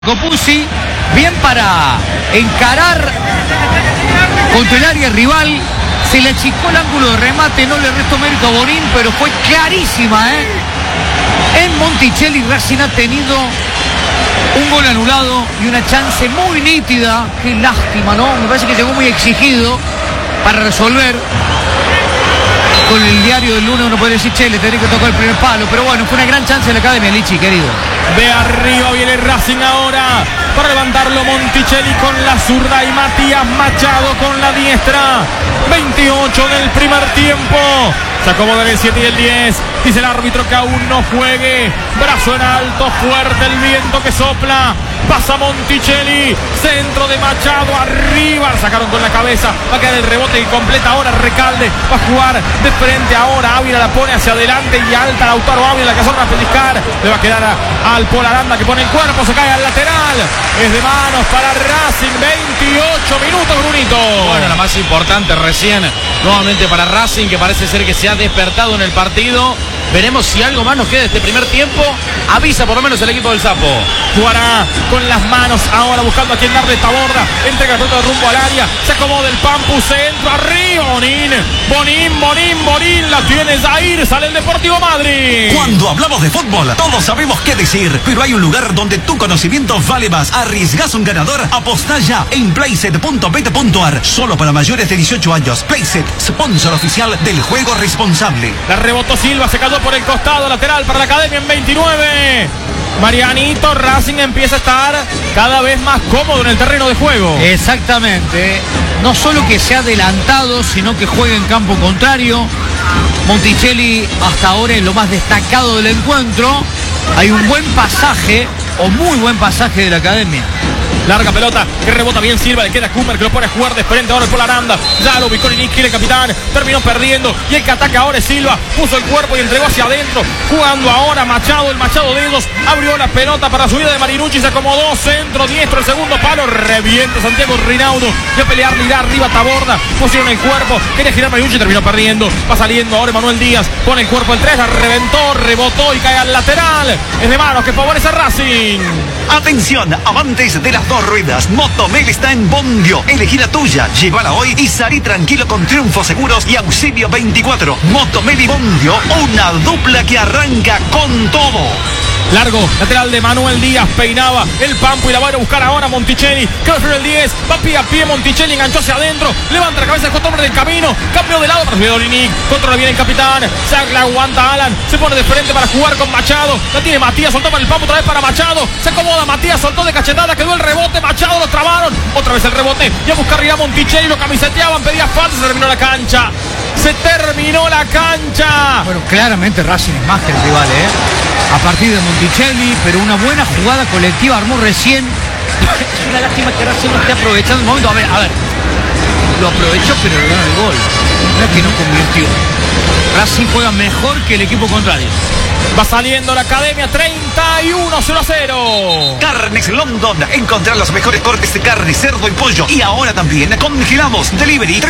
Copusi, bien para encarar contra el área rival, se le achicó el ángulo de remate, no le restó mérito a Bonín, pero fue clarísima, En Monticelli Racing ha tenido un gol anulado y una chance muy nítida, qué lástima, ¿no? Me parece que llegó muy exigido para resolver. Con el diario del lunes uno puede decir, che, le tendría que tocar el primer palo, pero bueno, fue una gran chance de la Academia, Lichi, querido. De arriba viene Racing ahora para levantarlo Monticelli con la zurda y Matías Machado con la diestra. 28 del primer tiempo. Se acomodan el 7 y el 10. Dice el árbitro que aún no juegue. Brazo en alto, fuerte el viento que sopla. Pasa Monticelli, centro de Machado, arriba, sacaron con la cabeza, va a quedar el rebote y completa ahora Recalde, va a jugar de frente ahora, Ávila la pone hacia adelante y alta Lautaro Ávila, que zorra a pellizcar, le va a quedar al Polaranda que pone el cuerpo, se cae al lateral, es de manos para Racing, 28 minutos, Brunito. Bueno, la más importante recién, nuevamente para Racing, que parece ser que se ha despertado en el partido. Veremos si algo más nos queda de este primer tiempo. Avisa por lo menos el equipo del Sapo. Jugará con las manos ahora buscando a quien darle esta borda. Entrega todo el rumbo al área. Se acomoda el Pampu. Centro arriba. Bonín. La tiene Zaire. Sale el Deportivo Madrid. Cuando hablamos de fútbol, todos sabemos qué decir. Pero hay un lugar donde tu conocimiento vale más. ¿Arriesgás un ganador? Apostá ya en playset.bet.ar. Solo para mayores de 18 años. Playset, sponsor oficial del juego responsable. La rebotó Silva. Se cayó por el costado lateral para la Academia en 29. Marianito, Racing empieza a estar cada vez más cómodo en el terreno de juego. Exactamente. No solo que se ha adelantado, sino que juega en campo contrario. Monticelli hasta ahora es lo más destacado del encuentro. Hay un buen pasaje, o muy buen pasaje de la Academia. Larga pelota, que rebota bien Silva, le queda Kummer, que lo pone a jugar de frente ahora el Polaranda. Ya lo ubicó Niniski, el capitán, terminó perdiendo. Y el que ataca ahora es Silva, puso el cuerpo y entregó hacia adentro. Jugando ahora Machado, el Machado Dedos, abrió la pelota para subida de Marinucci, se acomodó, centro diestro, el segundo palo, revienta Santiago Rinaudo. De pelear, irá arriba Taborda, pusieron el cuerpo, quería girar Marinucci, terminó perdiendo. Va saliendo ahora Emanuel Díaz, pone el cuerpo el 3, la reventó, rebotó y cae al lateral. Es de manos que favorece a Racing. Atención, amantes de las dos ruedas. Motomel está en Bondio. Elegí la tuya, llévala hoy y salí tranquilo con Triunfo Seguros y Auxilio 24. Motomel y Bondio, una dupla que arranca con todo. Largo, lateral de Manuel Díaz, peinaba el Pampu y la va a ir a buscar ahora Monticelli. Creo que el 10, va pie a pie Monticelli, enganchó hacia adentro, levanta la cabeza del hombre del camino, cambio de lado para Dolinic, controla bien el capitán, se la aguanta Alan, se pone de frente para jugar con Machado, la tiene Matías, soltó para el Pampu, otra vez para Machado, se acomoda Matías, soltó de cachetada, quedó el rebote, Machado lo trabaron, otra vez el rebote, y a buscar arriba Monticelli, lo camiseteaban, pedía falta, se terminó la cancha. Se terminó la cancha. Bueno, claramente Racing es más que el rival, a partir de Monticelli, pero una buena jugada colectiva armó recién. Es una lástima que Racing no esté aprovechando el momento. A ver, lo aprovechó, pero le ganó el gol. No es que no convirtió. Racing juega mejor que el equipo contrario. Va saliendo la Academia, 31-0. Carnes London. Encontrar los mejores cortes de carne, cerdo y pollo. Y ahora también congelamos. Delivery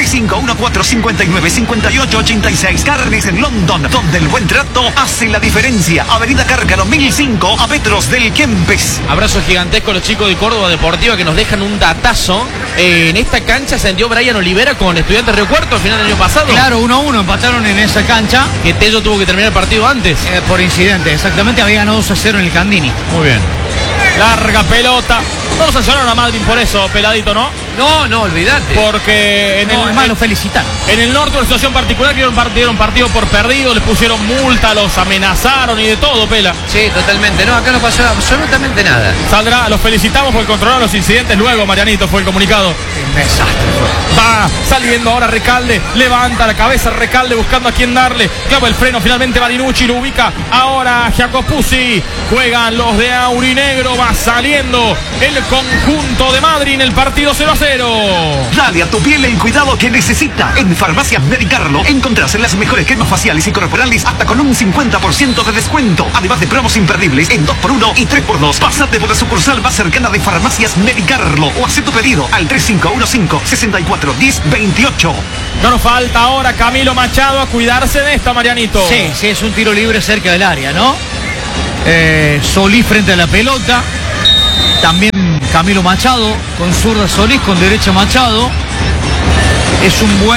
3514595886. Carnes en London, donde el buen trato hace la diferencia. Avenida Cárcano 1005, a metros del Kempes. Abrazo gigantesco a los chicos de Córdoba Deportiva que nos dejan un datazo. En esta cancha se vendió Brian Olivera con Estudiantes Río Cuarto al final del año pasado. Claro, 1-1 empataron en esa cancha. Que Tello tuvo que terminar el partido antes. Por incidente, exactamente, había ganado 2-0 en el Candini. Muy bien. Larga pelota. No lo sancionaron a Madrid por eso, peladito, ¿no? No, olvídate. Porque lo felicitan. En el norte, una situación particular, dieron partido por perdido, les pusieron multa, los amenazaron y de todo, Pela. Sí, totalmente. No, acá no pasó absolutamente nada. Saldrá, los felicitamos por controlar los incidentes. Luego, Marianito, fue el comunicado. Un desastre. Va saliendo ahora Recalde, levanta la cabeza Recalde buscando a quién darle, clava el freno, finalmente Marinucci lo ubica ahora Giacopuzzi, juegan los de Aurinegro, va saliendo el conjunto de Madrid en el partido 0-0. Dale a tu piel el cuidado que necesita. En Farmacias Medicarlo encontrás las mejores cremas faciales y corporales hasta con un 50% de descuento, además de promos imperdibles en 2x1 y 3x2. Pásate por la sucursal más cercana de Farmacias Medicarlo o haz tu pedido al 3515-641028. No nos falta ahora Camilo Machado a cuidarse de esta, Marianito. Sí, es un tiro libre cerca del área, ¿no? Solí frente a la pelota. también Camilo Machado, con zurda Solís, con derecha Machado. Es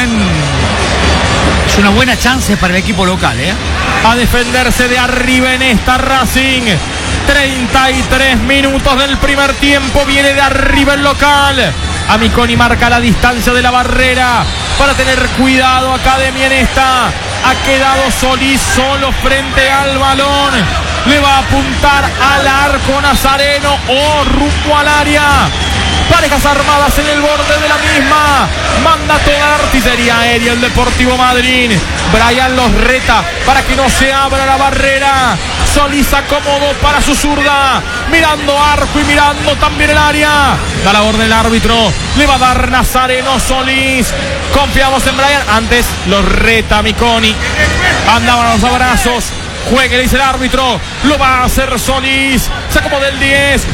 una buena chance para el equipo local, ¿eh? A defenderse de arriba en esta Racing. 33 minutos del primer tiempo. Viene de arriba el local. Amiconi marca la distancia de la barrera para tener cuidado. Academia en esta. Ha quedado Solís solo frente al balón. Le va a apuntar al arco Nazareno o rumbo al área. Parejas armadas en el borde de la misma. Manda toda la artillería aérea el Deportivo Madryn. Brian los reta para que no se abra la barrera. Solís acomodó para su zurda. Mirando arco y mirando también el área. Da la orden el árbitro. Le va a dar Nazareno Solís. Confiamos en Brian. Antes los reta Miconi. Andaban los abrazos. Juegue, le dice el árbitro. Lo va a hacer Solís. Se acomoda el 10.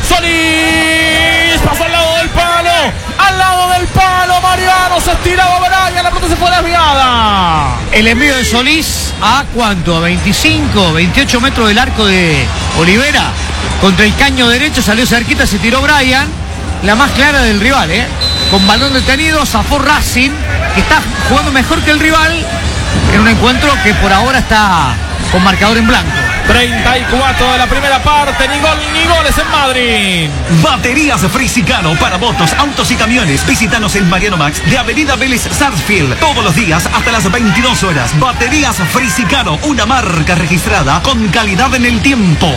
Solís. Pasó al lado del palo. Al lado del palo. Mariano se estiraba Brian. La pelota se fue desviada. El envío de Solís a ¿cuánto? A 25, 28 metros del arco de Olivera. Contra el caño derecho. Salió cerquita. Se tiró Brian. La más clara del rival, ¿eh? Con balón detenido. Zafó Racing. Que está jugando mejor que el rival. En un encuentro que por ahora está con marcador en blanco. 34 de la primera parte, ni gol ni goles en Madrid. Baterías Frisicano para motos, autos y camiones. Visítanos en Mariano Max de Avenida Vélez Sarsfield. Todos los días hasta las 22 horas. Baterías Frisicano, una marca registrada con calidad en el tiempo.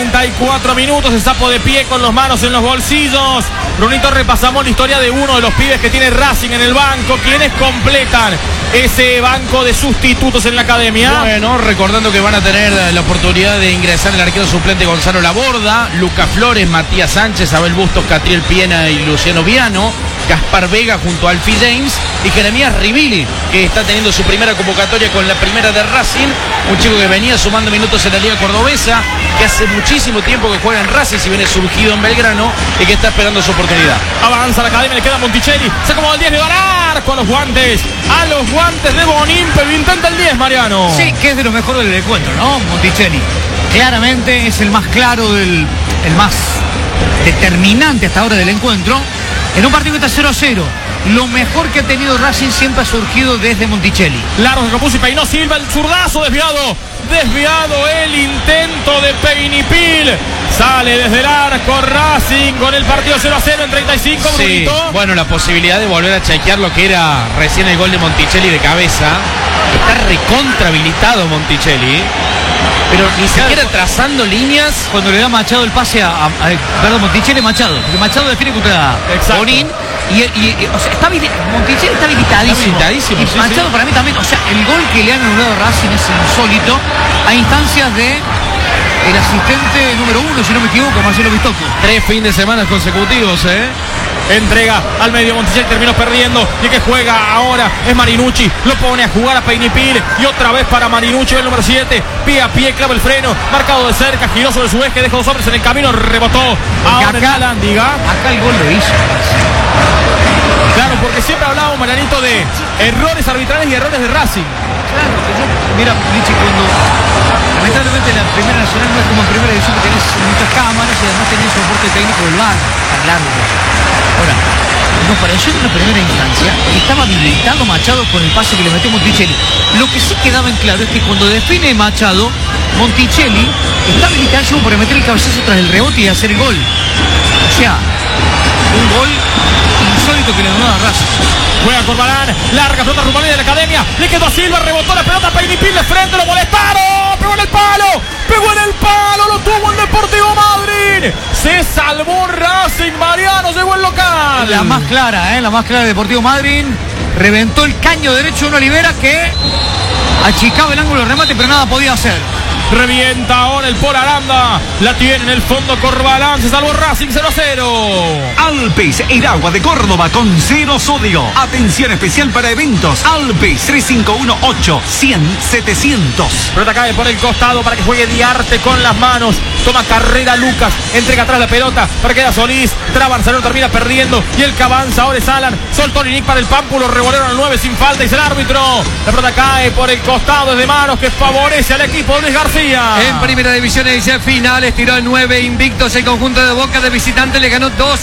34 minutos, el sapo de pie con las manos en los bolsillos. Brunito, repasamos la historia de uno de los pibes que tiene Racing en el banco. ¿Quiénes completan ese banco de sustitutos en la academia? Bueno, recordando que van a tener la oportunidad de ingresar el arquero suplente Gonzalo Laborda, Lucas Flores, Matías Sánchez, Abel Bustos, Catriel Piena y Luciano Viano, Gaspar Vega junto a Alfie James y Jeremías Rivili, que está teniendo su primera convocatoria con la primera de Racing, un chico que venía sumando minutos en la Liga Cordobesa, que hace muchísimo tiempo que juega en Racing, si viene surgido en Belgrano y que está esperando su oportunidad. Avanza la academia, le queda Monticelli, se acomoda el 10 de Galar con los guantes, a los guantes de Bonín, pero intenta el 10, Mariano. Sí, que es de lo mejor del encuentro, ¿no? Monticelli. Claramente es el más claro, el más determinante hasta ahora del encuentro. En un partido que está 0-0. Lo mejor que ha tenido Racing siempre ha surgido desde Monticelli. Largo que compuso y peinó Silva, el zurdazo desviado. Desviado el intento de Peinipil. Sale desde el arco Racing con el partido 0-0 en 35. Sí, Brunito. bueno, la posibilidad de volver a chequear lo que era recién el gol de Monticelli de cabeza. Está recontra habilitado Monticelli, pero ni siquiera trazando líneas. Cuando le da Machado el pase perdón, Monticelli Machado, porque Machado define contra Bonín o sea, Monticelli está habilitadísimo. Y sí, Machado sí. Para mí también, o sea, el gol que le han anulado a Racing es insólito a instancias de el asistente número 1, si no me equivoco, Marcelo Bistocco. 3 fines de semana consecutivos, Entrega al medio Monticelli, terminó perdiendo. Y que juega ahora es Marinucci. Lo pone a jugar a Peinipil. Y otra vez para Marinucci, el número 7. Pie a pie, clava el freno. Marcado de cerca, giró sobre su eje, dejó 2 hombres en el camino, rebotó. Ahora acá, diga. Acá el gol lo hizo. Claro, porque siempre hablábamos, Marianito, de errores arbitrales y errores de Racing. Claro, mira, Lichi, cuando lamentablemente la Primera Nacional no es como en Primera División, que tenés muchas cámaras y además tenés soporte técnico del VAR, claro. Ahora, nos pareció en una primera instancia que estaba habilitado Machado con el pase que le metió Monticelli. Lo que sí quedaba en claro es que cuando define Machado, Monticelli está habilitado para meter el cabezazo tras el rebote y hacer el gol. O sea, un gol insólito que le donó a Racing. Juega Corbalán, larga pelota rumbo a de la academia, le quedó a Silva, rebotó la pelota, Peinipil de frente, lo molestaron, pegó en el palo, lo tuvo el Deportivo Madryn, se salvó Racing, Mariano, llegó el local. La más clara, la más clara de Deportivo Madryn, reventó el caño derecho de una Olivera que achicaba el ángulo de remate, pero nada podía hacer. Revienta ahora el Pol Aranda. La tiene en el fondo Corbalán. Se salvó Racing 0-0. Alpes, el agua de Córdoba con 0 sodio. Atención especial para eventos. Alpes 3518-100-700. Pelota cae por el costado para que juegue Diarte con las manos. Toma carrera Lucas. Entrega atrás la pelota para que queda Solís. Traban, Salón termina perdiendo. Y el que avanza ahora es Alan. Soltó Linic para el Pámpulo. Revolvieron al 9 sin falta. Y es el árbitro. La pelota cae por el costado desde manos que favorece al equipo de Luis García. García. En primera división dice finales, tiró el 9 invictos. El conjunto de Boca de visitante le ganó 2